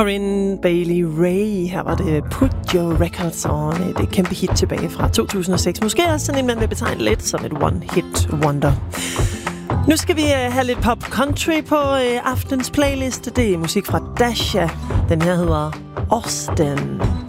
Corinne Bailey Rae, her var det Put Your Records On, et kæmpe hit tilbage fra 2006. Måske også sådan en, man vil betegne lidt som et one-hit wonder. Nu skal vi have lidt pop country på aftens playlist. Det er musik fra Dasha. Den her hedder Austin.